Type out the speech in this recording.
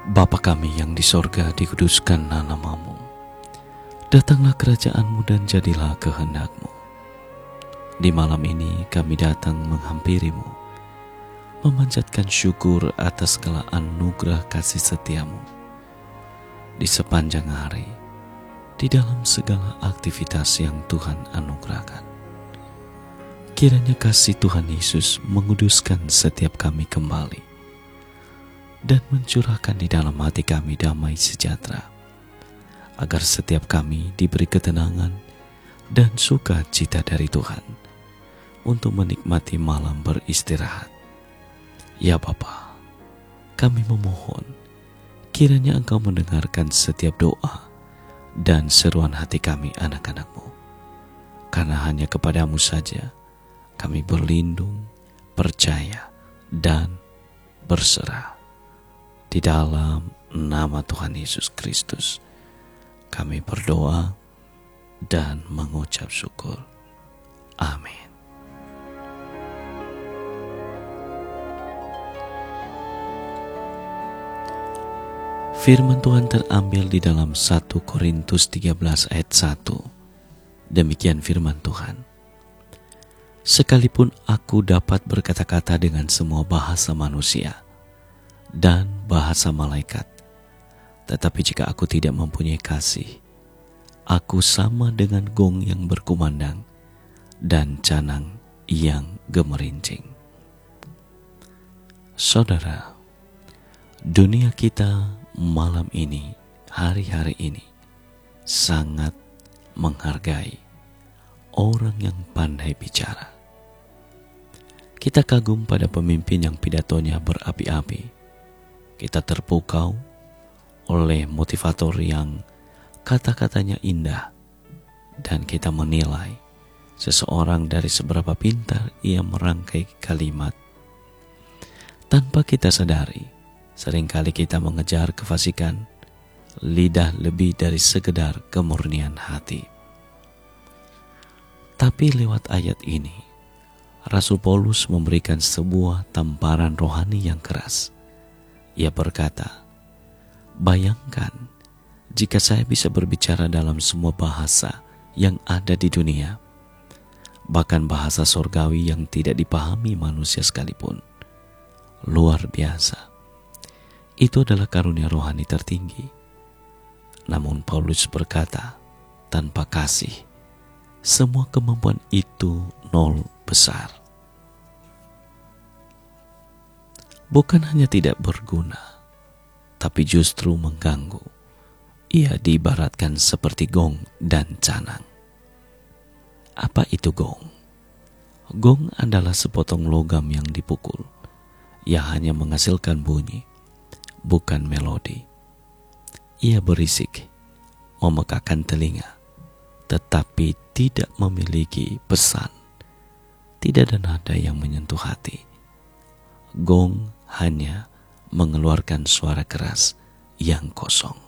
Bapa kami yang di sorga, dikuduskan namamu. Datanglah kerajaan-Mu dan jadilah kehendak-Mu. Di malam ini kami datang menghampiri-Mu, memanjatkan syukur atas segala anugerah kasih setia-Mu di sepanjang hari, di dalam segala aktivitas yang Tuhan anugerahkan. Kiranya kasih Tuhan Yesus menguduskan setiap kami kembali dan mencurahkan di dalam hati kami damai sejahtera, agar setiap kami diberi ketenangan dan sukacita dari Tuhan untuk menikmati malam beristirahat. Ya Bapa, kami memohon kiranya Engkau mendengarkan setiap doa dan seruan hati kami anak-anak-Mu, karena hanya kepada-Mu saja kami berlindung, percaya, dan berserah. Di dalam nama Tuhan Yesus Kristus kami berdoa dan mengucap syukur. Amin. Firman Tuhan terambil di dalam 1 Korintus 13 ayat 1. Demikian firman Tuhan. Sekalipun aku dapat berkata-kata dengan semua bahasa manusia dan bahasa malaikat, tetapi jika aku tidak mempunyai kasih, aku sama dengan gong yang berkumandang dan canang yang gemerincing. Saudara, dunia kita malam ini, hari-hari ini, sangat menghargai orang yang pandai bicara. Kita kagum pada pemimpin yang pidatonya berapi-api. Kita terpukau oleh motivator yang kata-katanya indah, dan kita menilai seseorang dari seberapa pintar ia merangkai kalimat. Tanpa kita sadari, seringkali kita mengejar kefasikan lidah lebih dari sekedar kemurnian hati. Tapi lewat ayat ini, Rasul Paulus memberikan sebuah tamparan rohani yang keras. Ia berkata, bayangkan jika saya bisa berbicara dalam semua bahasa yang ada di dunia, bahkan bahasa sorgawi yang tidak dipahami manusia sekalipun. Luar biasa. Itu adalah karunia rohani tertinggi. Namun Paulus berkata, tanpa kasih, semua kemampuan itu nol besar. Bukan hanya tidak berguna, tapi justru mengganggu. Ia diibaratkan seperti gong dan canang. Apa itu gong? Gong adalah sepotong logam yang dipukul. Ia hanya menghasilkan bunyi, bukan melodi. Ia berisik, memekakan telinga, tetapi tidak memiliki pesan. Tidak ada nada yang menyentuh hati. Gong hanya mengeluarkan suara keras yang kosong.